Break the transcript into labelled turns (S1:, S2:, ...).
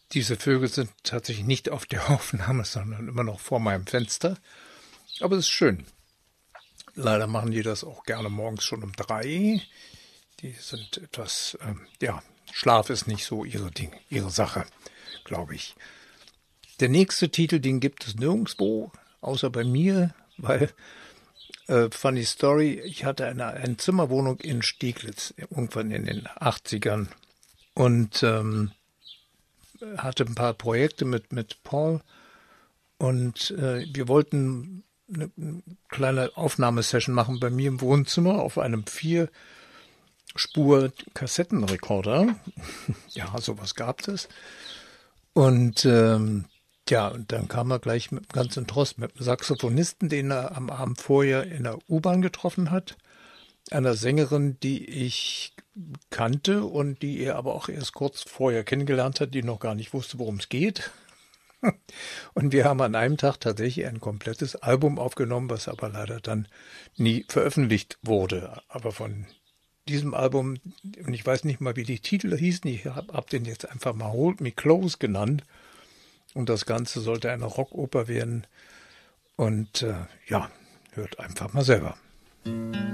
S1: Diese Vögel sind tatsächlich nicht auf der Aufnahme, sondern immer noch vor meinem Fenster. Aber es ist schön. Leider machen die das auch gerne morgens schon um 3. Die sind etwas, Schlaf ist nicht so ihre Sache, glaube ich. Der nächste Titel, den gibt es nirgendwo, außer bei mir, weil, funny Story, ich hatte eine Zimmerwohnung in Steglitz, irgendwann in den 80ern und hatte ein paar Projekte mit Paul und wir wollten eine kleine Aufnahmesession machen bei mir im Wohnzimmer auf einem 4-Spur-Kassettenrekorder. Ja, sowas gab es. Und und dann kam er gleich mit einem ganzen Trost, mit einem Saxophonisten, den er am Abend vorher in der U-Bahn getroffen hat, einer Sängerin, die ich kannte und die er aber auch erst kurz vorher kennengelernt hat, die noch gar nicht wusste, worum es geht. Und wir haben an einem Tag tatsächlich ein komplettes Album aufgenommen, was aber leider dann nie veröffentlicht wurde. Aber von diesem Album, und ich weiß nicht mal, wie die Titel hießen, ich habe den jetzt einfach mal Hold Me Close genannt. Und das Ganze sollte eine Rockoper werden. Und hört einfach mal selber.